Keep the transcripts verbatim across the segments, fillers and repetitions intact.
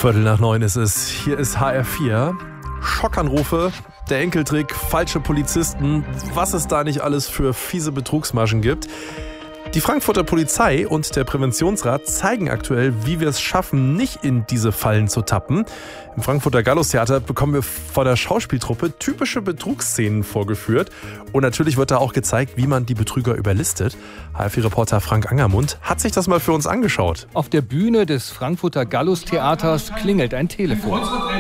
Viertel nach neun ist es. Hier ist H R vier. Schockanrufe, der Enkeltrick, falsche Polizisten, was es da nicht alles für fiese Betrugsmaschen gibt. Die Frankfurter Polizei und der Präventionsrat zeigen aktuell, wie wir es schaffen, nicht in diese Fallen zu tappen. Im Frankfurter Gallustheater bekommen wir von der Schauspieltruppe typische Betrugsszenen vorgeführt. Und natürlich wird da auch gezeigt, wie man die Betrüger überlistet. H R vier-Reporter Frank Angermund hat sich das mal für uns angeschaut. Auf der Bühne des Frankfurter Gallustheaters klingelt ein Telefon.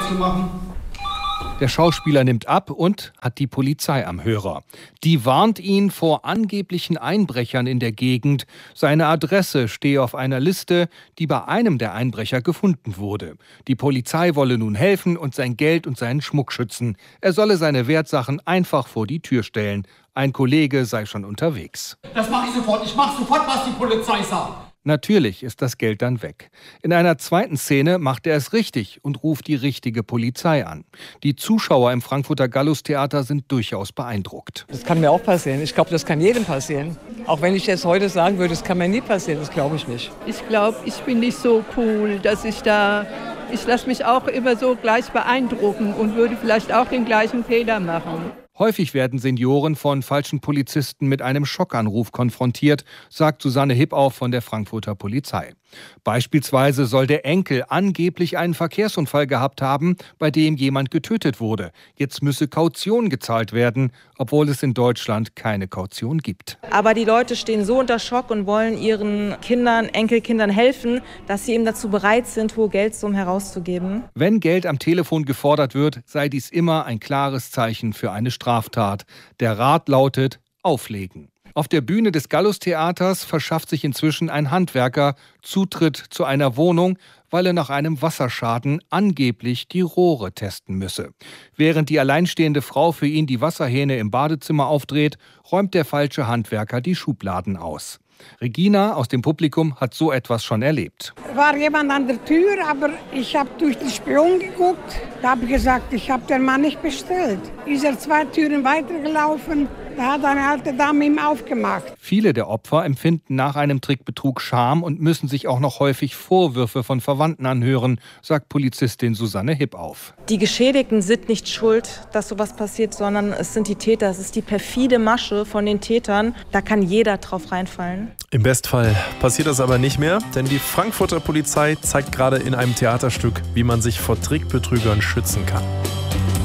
Der Schauspieler nimmt ab und hat die Polizei am Hörer. Die warnt ihn vor angeblichen Einbrechern in der Gegend. Seine Adresse stehe auf einer Liste, die bei einem der Einbrecher gefunden wurde. Die Polizei wolle nun helfen und sein Geld und seinen Schmuck schützen. Er solle seine Wertsachen einfach vor die Tür stellen. Ein Kollege sei schon unterwegs. Das mache ich sofort. Ich mache sofort, was die Polizei sagt. Natürlich ist das Geld dann weg. In einer zweiten Szene macht er es richtig und ruft die richtige Polizei an. Die Zuschauer im Frankfurter Gallustheater sind durchaus beeindruckt. Das kann mir auch passieren. Ich glaube, das kann jedem passieren. Auch wenn ich jetzt heute sagen würde, das kann mir nie passieren, das glaube ich nicht. Ich glaube, ich bin nicht so cool, dass ich da... Ich lasse mich auch immer so gleich beeindrucken und würde vielleicht auch den gleichen Fehler machen. Häufig werden Senioren von falschen Polizisten mit einem Schockanruf konfrontiert, sagt Susanne Hippauf von der Frankfurter Polizei. Beispielsweise soll der Enkel angeblich einen Verkehrsunfall gehabt haben, bei dem jemand getötet wurde. Jetzt müsse Kaution gezahlt werden, obwohl es in Deutschland keine Kaution gibt. Aber die Leute stehen so unter Schock und wollen ihren Kindern, Enkelkindern helfen, dass sie eben dazu bereit sind, hohe Geldsummen herauszugeben. Wenn Geld am Telefon gefordert wird, sei dies immer ein klares Zeichen für eine Straftat. Der Rat lautet: Auflegen. Auf der Bühne des Gallustheaters verschafft sich inzwischen ein Handwerker Zutritt zu einer Wohnung, weil er nach einem Wasserschaden angeblich die Rohre testen müsse. Während die alleinstehende Frau für ihn die Wasserhähne im Badezimmer aufdreht, räumt der falsche Handwerker die Schubladen aus. Regina aus dem Publikum hat so etwas schon erlebt. War jemand an der Tür, aber ich habe durch den Spion geguckt. Da habe ich gesagt, ich habe den Mann nicht bestellt. Ist er zwei Türen weitergelaufen, da hat eine alte Dame ihm aufgemacht. Viele der Opfer empfinden nach einem Trickbetrug Scham und müssen sich auch noch häufig Vorwürfe von Verwandten anhören, sagt Polizistin Susanne Hippauf. Die Geschädigten sind nicht schuld, dass sowas passiert, sondern es sind die Täter. Es ist die perfide Masche von den Tätern. Da kann jeder drauf reinfallen. Im Bestfall passiert das aber nicht mehr, denn die Frankfurter Polizei zeigt gerade in einem Theaterstück, wie man sich vor Trickbetrügern schützen kann.